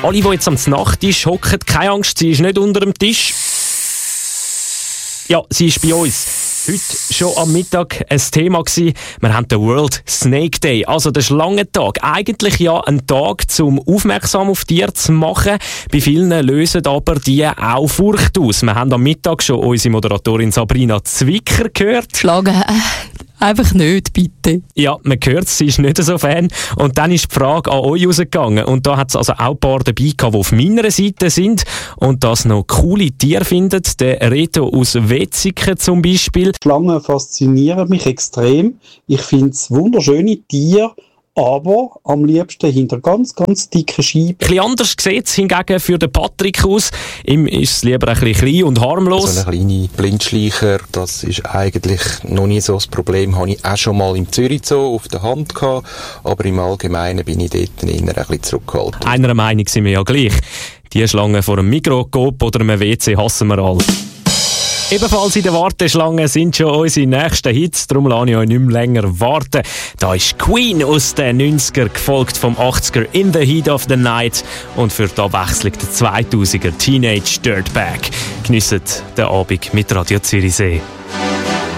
Alle, die jetzt am Nachttisch hocken, keine Angst, sie ist nicht unter dem Tisch. Ja, sie ist bei uns. Heute schon am Mittag ein Thema gewesen. Wir haben den World Snake Day, also den Schlangentag. Eigentlich ja ein Tag, um aufmerksam auf Tiere zu machen. Bei vielen lösen aber die auch Furcht aus. Wir haben am Mittag schon unsere Moderatorin Sabrina Zwicker gehört. Schlagen einfach nicht, bitte. Ja, man hört es, sie ist nicht so Fan. Und dann ist die Frage an euch rausgegangen. Und da hat es also auch ein paar dabei gehabt, die auf meiner Seite sind und das noch coole Tiere finden. Der Reto aus Wetzikon zum Beispiel. Schlangen faszinieren mich extrem. Ich finde es wunderschöne Tiere, aber am liebsten hinter ganz, ganz dicken Scheiben. Ein bisschen anders sieht es hingegen für den Patrick aus. Ihm ist es lieber ein bisschen klein und harmlos. So eine kleine Blindschleicher, das ist eigentlich noch nie so das Problem. Habe ich auch schon mal im Zürich Zoo auf der Hand gehabt, aber im Allgemeinen bin ich dort eher ein bisschen zurückgehalten. Einer Meinung sind wir ja gleich. Die Schlangen vor einem Mikroskop oder einem WC hassen wir alle. Ebenfalls in der Warteschlange sind schon unsere nächsten Hits, darum lasse ich euch nicht mehr länger warten. Da ist Queen aus den 90er, gefolgt vom 80er In the Heat of the Night und für die Abwechslung der 2000er Teenage Dirtbag. Geniessen den Abend mit Radio Zürichsee.